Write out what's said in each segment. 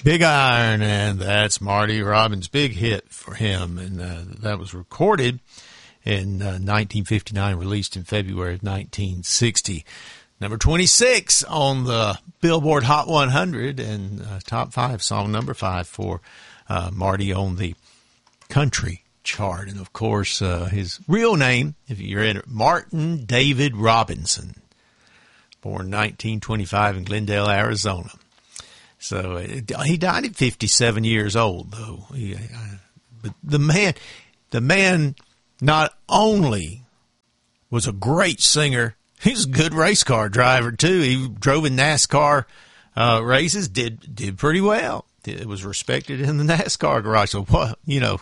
Big Iron, and that's Marty Robbins' big hit for him. And that was recorded in 1959, released in February of 1960. Number 26 on the Billboard Hot 100 and top 5, song number 5 for Marty on the country chart. And, of course, his real name, if you're in it, Martin David Robinson, born 1925 in Glendale, Arizona. So he died at 57 years old, though. But the man not only was a great singer, he was a good race car driver too. He drove in NASCAR races, did pretty well. It was respected in the NASCAR garage. So what,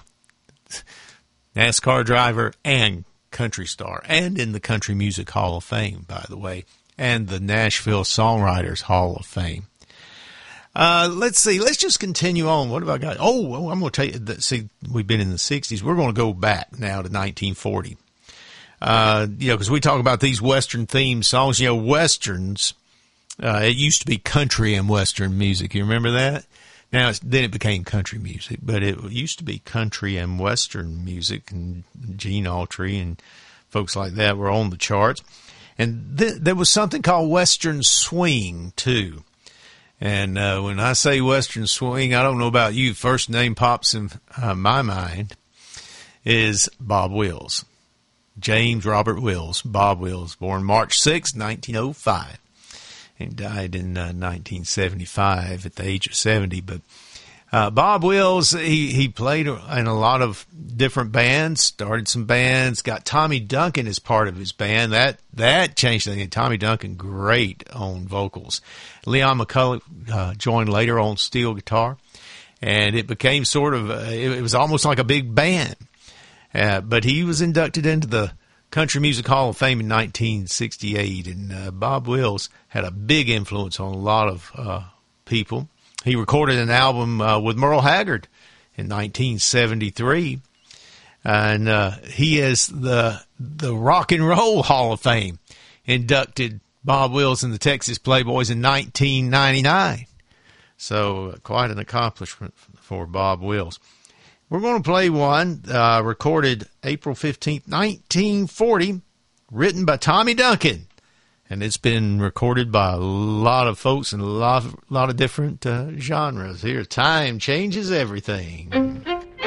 NASCAR driver and country star, and in the Country Music Hall of Fame, by the way, and the Nashville Songwriters Hall of Fame. Let's see. Let's just continue on. What have I got? Oh, I'm going to tell you that, see, we've been in the 60s. We're going to go back now to 1940. Because we talk about these Western themed songs, Westerns, it used to be country and Western music. You remember that? Now, then it became country music, but it used to be country and Western music, and Gene Autry and folks like that were on the charts. And there was something called Western swing, too. And when I say Western swing, I don't know about you. First name pops in my mind is Bob Wills. James Robert Wills. Bob Wills, born March 6, 1905. And died in 1975 at the age of 70. But Bob Wills, he played in a lot of different bands, started some bands, got Tommy Duncan as part of his band. That changed things. Tommy Duncan, great on vocals. Leon McCullough joined later on steel guitar. And it became sort of, it was almost like a big band. But he was inducted into the Country Music Hall of Fame in 1968. And Bob Wills had a big influence on a lot of people. He recorded an album with Merle Haggard in 1973, and he is the Rock and Roll Hall of Fame inducted Bob Wills and the Texas Playboys in 1999. So quite an accomplishment for Bob Wills. We're going to play one recorded April 15th, 1940, written by Tommy Duncan. And it's been recorded by a lot of folks in a lot of different genres. Here, Time Changes Everything.